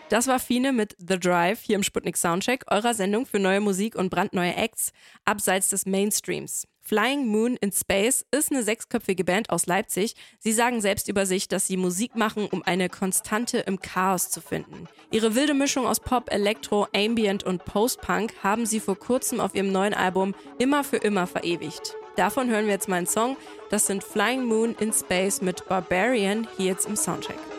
Das war Fine mit The Drive hier im Sputnik Soundcheck, eurer Sendung für neue Musik und brandneue Acts abseits des Mainstreams. Flying Moon in Space ist eine 6-köpfige Band aus Leipzig. Sie sagen selbst über sich, dass sie Musik machen, um eine Konstante im Chaos zu finden. Ihre wilde Mischung aus Pop, Elektro, Ambient und Post-Punk haben sie vor kurzem auf ihrem neuen Album Immer für immer verewigt. Davon hören wir jetzt mal einen Song. Das sind Flying Moon in Space mit Barbarian hier jetzt im Soundcheck.